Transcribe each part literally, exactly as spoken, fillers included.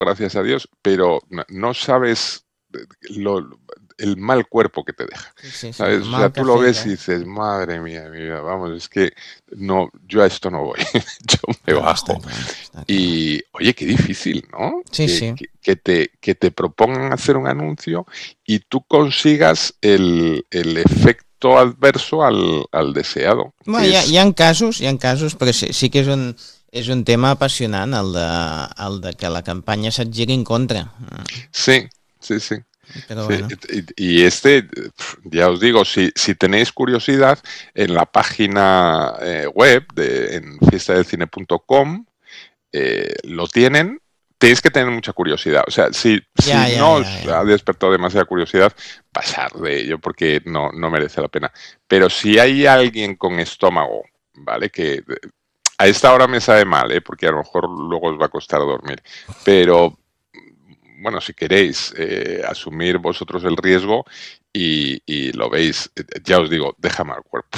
gracias a Dios, pero no, no sabes lo, el mal cuerpo que te deja, Sí, sí, sí, ¿sabes? el O sea, mal que tú lo ves y afecta. dices, madre mía, mi vida, vamos, es que no, yo a esto no voy, yo me No, està bajo. clar, està clar. Y, oye, qué difícil, ¿no? Sí, Que, sí. que, que te, que te propongan hacer un anuncio y tú consigas el, el efecto adverso al, al deseado, Bueno, que hi ha, es... hi ha casos, hi ha casos, però sí, sí que és un, és un tema apassionant, el de, el de que la campanya se't giri en contra. Mm, Sí, sí, sí. Però Sí, bueno. y, y este, ya os digo, si, si tenéis curiosidad, en la página eh, web de en fiesta del cine punto com eh, lo tienen. Tenéis que tener mucha curiosidad. O sea, si, Ja, si ja, no ja, os ja. ha despertado demasiada curiosidad, pasar de ello porque no, no merece la pena. Pero si hay alguien con estómago, ¿vale? Que a esta hora me sabe mal, ¿eh? Porque a lo mejor luego os va a costar dormir. Pero bueno, si queréis eh, asumir vosotros el riesgo y, y, lo veis, ya os digo, deja mal cuerpo.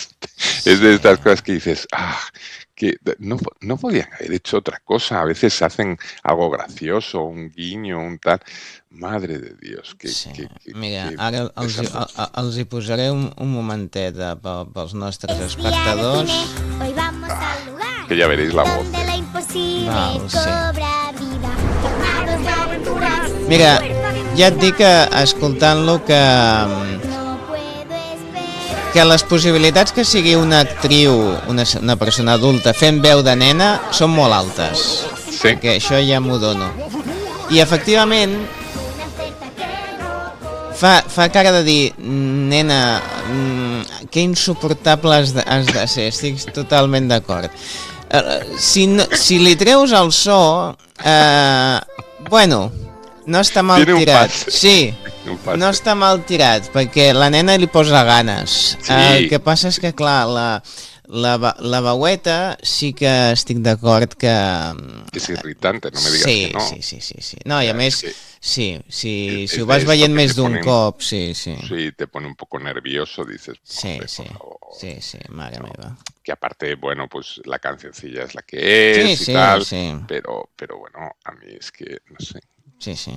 Es de Sí. estas cosas que dices, ah, que no, no podían haber hecho otra cosa. A veces hacen algo gracioso, un guiño, un tal. Madre de Dios, que, Sí. que, que, Mira, que ara els, hi- a- a- els hi posaré un, un momentet eh, pe- pels nostres Es día de espectadors. cine, hoy vamos al lugar que ya veréis la voz. donde la imposible Val, sí. cobra vida. Tornados de aventuras. Mira, ja et dic que escoltant-lo que, No puedo esperar. que les possibilitats que sigui una actriu, una, una persona adulta fent veu de nena són molt altes. Sí. Perquè això ja m'ho dono. I efectivament Una oferta que no fa, fa cara de dir, nena, mm, que insuportable has de, has de ser, estic totalment d'acord. Uh, si, no, si li treus el so, uh, bueno, no està mal Tiene un tirat. pase. Sí, Un pase. no està mal tirat, perquè la nena li posa ganes. Sí. Uh, el que passa és que, clar, la, la, va- la veueta sí que estic d'acord que... Es irritante, no me digas Sí, que no. sí, sí, sí, sí. No, i a Es més, que sí, sí, es si ho de vas esto veient que més te d'un ponen- cop, sí, sí. Sí, te pone un poco nervioso, dices, Sí, hombre, sí, por favor. sí, sí, mare meva. Que aparte, bueno, pues la cancioncilla es la que Sí, es y sí, tal, sí. pero, pero bueno, a mí es que, no sé. Sí, sí.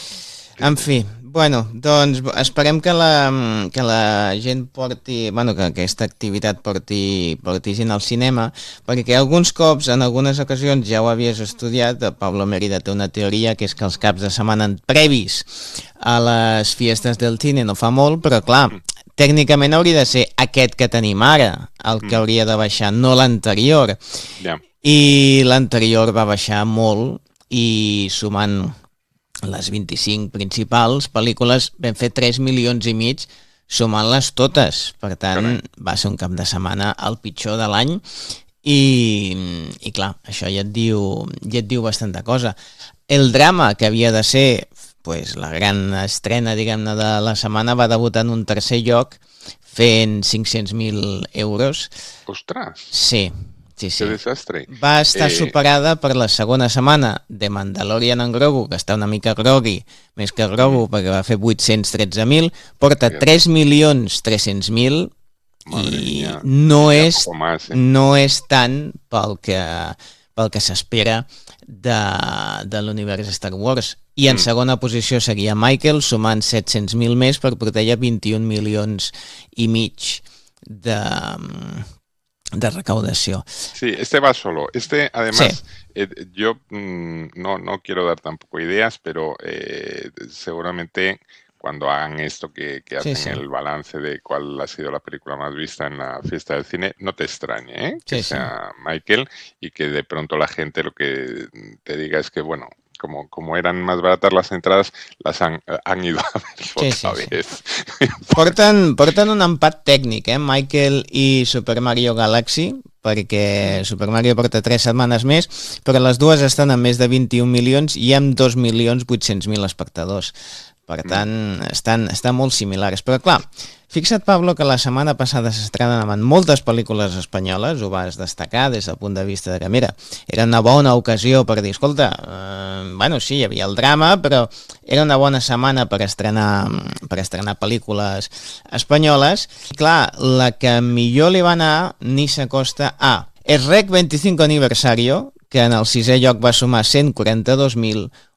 En fi, bueno, doncs esperem que la, que la gent porti, bueno, que aquesta activitat porti, porti gent al cinema, perquè alguns cops, en algunes ocasions, ja ho havies estudiat, el Pablo Mérida té una teoria que és que els caps de setmana previs a les fiestes del cine no fa molt, però clar, tècnicament hauria de ser aquest que tenim ara, el que Mm. hauria de baixar, no l'anterior. Ya. I l'anterior va baixar molt i sumant les vint-i-cinc principals pel·lícules vam fer tres milions i mig sumant-les totes. Per tant, Carai. va ser un cap de setmana el pitjor de l'any i, i clar, això ja et diu, ja et diu bastanta cosa. El drama que havia de ser pues, la gran estrena, diguem-ne, de la setmana va debutar en un tercer lloc fent cinc-cents mil euros. Ostras, Sí, sí, sí. qué desastre. Va estar Eh, superada per la segona setmana de Mandalorian en Grogu, que està una mica grogui, més que Grogu, perquè va fer vuit-cents tretze mil, porta Fíjate. tres milions tres-cents mil Madre i mía, no ya és, poco más, ¿eh? no és tant pel que, pel que s'espera de, de l'univers Star Wars. I en Mm. segona posició seguia Michael, sumant set-cents mil més per portar ja vint-i-un milions i mig de, de recaudació. Sí, este va solo. Este, además, Sí. eh, yo mm, no, no quiero dar tampoco ideas, pero eh, seguramente cuando hagan esto que, que Sí, hacen sí. el balance de cuál ha sido la película más vista en la fiesta del cine, no te extrañe, ¿eh? Que Sí, sí. sea Michael y que de pronto la gente lo que te diga es que, bueno, como, como eran más baratas las entradas, las han, han ido a ver Sí, sí, otra sí. vez. Porten, porten un empat tècnic, eh? Michael i Super Mario Galaxy, perquè Super Mario porta tres setmanes més, però les dues estan amb més de vint-i-un milions i amb dos milions vuit-cents mil espectadors. Per tant, estan, estan molt similars. Però clar, fixa't, Pablo, que la setmana passada s'estrenen moltes pel·lícules espanyoles, ho vas destacar des del punt de vista de que, mira, era una bona ocasió per dir, escolta, eh, bueno, sí, hi havia el drama, però era una bona setmana per estrenar, per estrenar pel·lícules espanyoles. Clar, la que millor li va anar ni s'acosta a Es Rec veinticinco Aniversario, que en el sisè lloc va sumar cent quaranta-dos mil,